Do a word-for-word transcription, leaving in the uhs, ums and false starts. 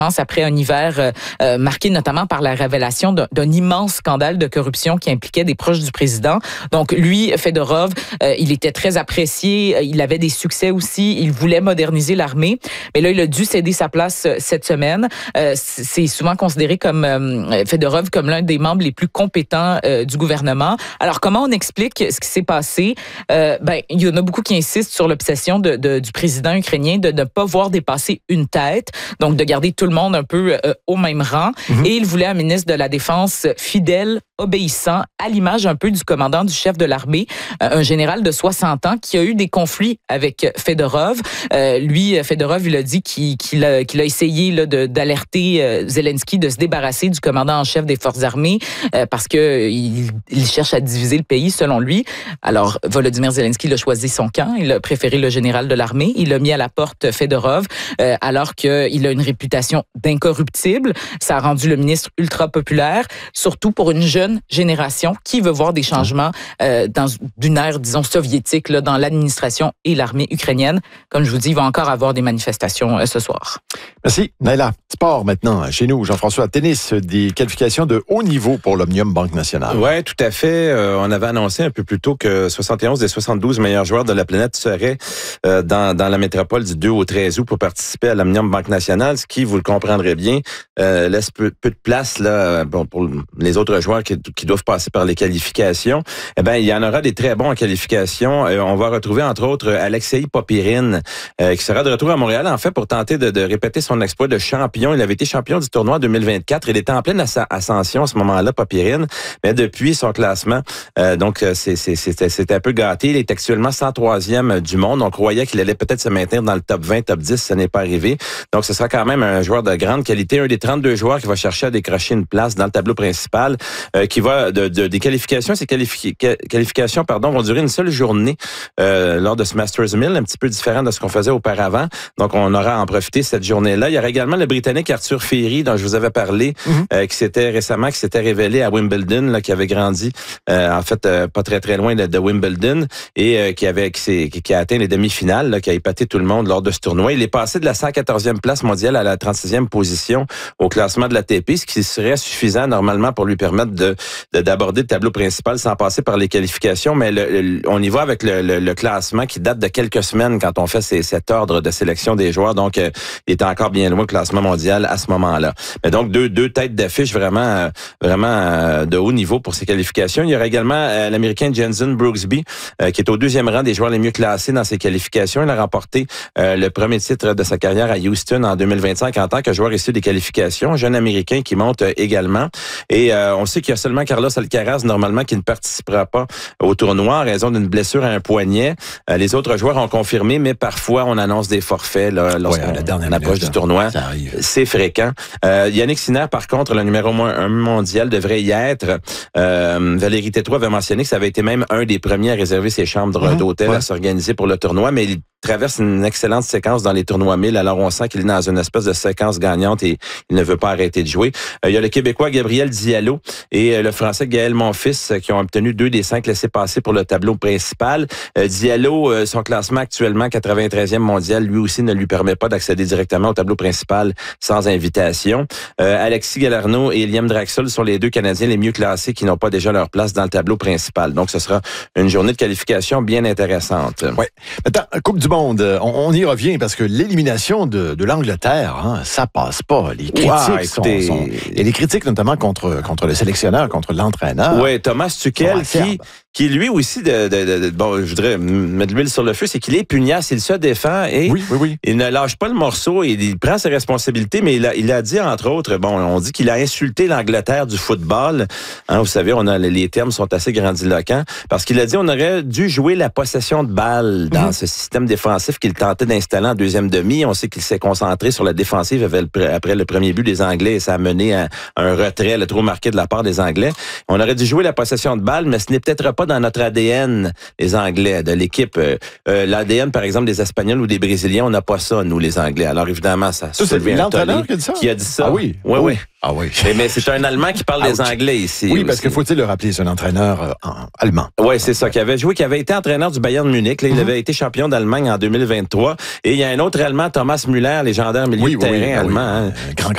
après un hiver euh, marqué notamment par la révélation d'un, d'un immense scandale de corruption qui impliquait des proches du président. Donc lui, Fedorov, euh, il était très apprécié, il avait des succès aussi, il voulait moderniser l'armée, mais là il a dû céder sa place euh, cette semaine. Euh, c'est souvent considéré comme euh, Fedorov comme l'un des membres les plus compétents euh, du gouvernement. Alors comment on explique ce qui s'est passé? Euh, ben il y en a beaucoup qui insistent sur l'obsession de, de, du président ukrainien de ne pas voir dépasser une tête, donc de garder tout le monde un peu euh, au même rang. Mm-hmm. Et il voulait un ministre de la Défense fidèle, obéissant, à l'image un peu du commandant du chef de l'armée, euh, un général de soixante ans qui a eu des conflits avec Fedorov. Euh, lui, Fedorov, il a dit qu'il, qu'il, a, qu'il a essayé là, de, d'alerter euh, Zelensky de se débarrasser du commandant en chef des forces armées euh, parce que il, il cherche à diviser le pays, selon lui. Alors, Volodymyr Zelensky il a choisi son camp. Il a préféré le général de l'armée. Il a mis à la porte Fedorov euh, alors qu'il a une réputation d'incorruptible. Ça a rendu le ministre ultra populaire, surtout pour une jeune génération qui veut voir des changements euh, dans d'une ère, disons, soviétique là, dans l'administration et l'armée ukrainienne. Comme je vous dis, il va encore avoir des manifestations euh, ce soir. Merci. Naila, sport maintenant. Chez nous, Jean-François, tennis, des qualifications de haut niveau pour l'Omnium Banque Nationale. Oui, tout à fait. Euh, on avait annoncé un peu plus tôt que soixante et onze des soixante-douze meilleurs joueurs de la planète seraient euh, dans, dans la métropole du deux au treize août pour participer à l'Omnium Banque Nationale, ce qui, vous le comprendrez bien, euh, laisse peu, peu de place là, bon, pour les autres joueurs qui, qui doivent passer par les qualifications. Eh bien, il y en aura des très bons en qualification. Euh, on va retrouver, entre autres, Alexei Popirine, euh, qui sera de retour à Montréal, en fait, pour tenter de, de répéter son exploit de champion. Il avait été champion du tournoi deux mille vingt-quatre. Il était en pleine ascension à ce moment-là, Popirine. Mais depuis son classement, euh, donc, c'est, c'est, c'est, c'est un peu gâté. Il est actuellement cent troisième du monde. On croyait qu'il allait peut-être se maintenir dans le top vingt, top dix. Ça n'est pas arrivé. Donc, ce sera quand même un joueur de grande qualité. Un des trente-deux joueurs qui va chercher à décrocher une place dans le tableau principal, euh, qui va de, de, des qualifications. Ces qualifi- qualifications pardon, vont durer une seule journée euh, lors de ce Masters mille, un petit peu différent de ce qu'on faisait auparavant. Donc, on aura à en profiter cette journée-là. Il y aura également le Britannique Arthur Fierry, dont je vous avais paré, mm-hmm. euh, qui s'était récemment, qui s'était révélé à Wimbledon, là, qui avait grandi, euh, en fait, euh, pas très très loin de, de Wimbledon, et euh, qui avait qui, s'est, qui a atteint les demi-finales, là, qui a épaté tout le monde lors de ce tournoi. Il est passé de la cent quatorzième place mondiale à la trente-sixième position au classement de l'A T P, ce qui serait suffisant normalement pour lui permettre de, de d'aborder le tableau principal sans passer par les qualifications. Mais le, le, on y va avec le, le, le classement qui date de quelques semaines quand on fait ces, cet ordre de sélection des joueurs. Donc, euh, il est encore bien loin au classement mondial à ce moment-là. Mais donc, deux, deux têtes d'affiche vraiment, euh, vraiment euh, de haut niveau pour ces qualifications. Il y aura également euh, l'Américain Jensen Brooksby, euh, qui est au deuxième rang des joueurs les mieux classés dans ces qualifications. Il a remporté euh, le premier titre de sa carrière à Houston en deux mille vingt-cinq en tant que joueur issu des qualifications. Un jeune Américain qui monte euh, également. Et euh, on sait qu'il y a seulement Carlos Alcaraz, normalement, qui ne participera pas au tournoi en raison d'une blessure à un poignet. Euh, les autres joueurs ont confirmé, mais parfois, on annonce des forfaits là, lorsqu'on ouais, on approche du tournoi. C'est fréquent. Euh, Yannick Sinner, par contre, le numéro un mondial, devrait y être. Euh, Valérie Tétro avait mentionné que ça avait été même un des premiers à réserver ses chambres mmh, d'hôtel ouais. à s'organiser pour le tournoi, mais il traverse une excellente séquence dans les tournois mille, alors on sent qu'il est dans une espèce de séquence gagnante et il ne veut pas arrêter de jouer. Euh, il y a le Québécois Gabriel Diallo et euh, le Français Gaël Monfils euh, qui ont obtenu deux des cinq laissés-passer pour le tableau principal. Euh, Diallo, euh, son classement actuellement quatre-vingt-treizième mondial, lui aussi ne lui permet pas d'accéder directement au tableau principal sans invitation. Euh, Alexis Galarneau et Liam Draxel sont les deux Canadiens les mieux classés qui n'ont pas déjà leur place dans le tableau principal. Donc, ce sera une journée de qualification bien intéressante. Oui. Maintenant, Coupe du Monde, on, on y revient parce que l'élimination de, de l'Angleterre, hein, ça passe pas. Les critiques wow, écoutez... sont, sont... Et les critiques notamment contre, contre le sélectionneur, contre l'entraîneur. Oui, Thomas Tuchel qui... qui lui aussi, de, de, de, de, bon, je voudrais mettre l'huile sur le feu, c'est qu'il est pugnace, il se défend et oui, oui, oui. il ne lâche pas le morceau, il, il prend ses responsabilités, mais il a, il a dit, entre autres, bon, on dit qu'il a insulté l'Angleterre du football. Hein, vous savez, on a, les termes sont assez grandiloquents, parce qu'il a dit on aurait dû jouer la possession de balle dans mm-hmm. ce système défensif qu'il tentait d'installer en deuxième demi. On sait qu'il s'est concentré sur la défensive après le premier but des Anglais et ça a mené à un retrait le trop marqué de la part des Anglais. On aurait dû jouer la possession de balle, mais ce n'est peut-être pas dans notre A D N, les Anglais, de l'équipe. Euh, euh, L'A D N, par exemple, des Espagnols ou des Brésiliens, on n'a pas ça, nous, les Anglais. Alors, évidemment, ça... ça c'est l'entraîneur qui a dit ça? Qui a dit ça. Ah oui? Oui, oui. Ah oui. Mais, mais c'est un Allemand qui parle Ouch. des Anglais ici. Oui, parce qu'il faut-il le rappeler, c'est un entraîneur euh, allemand. Oui, c'est ça, qui avait joué, qui avait été entraîneur du Bayern Munich. Là, il mm-hmm. avait été champion d'Allemagne en deux mille vingt-trois. Et il y a un autre Allemand, Thomas Müller, légendaire milieu oui, de terrain oui, allemand. Oui. Hein. Grand,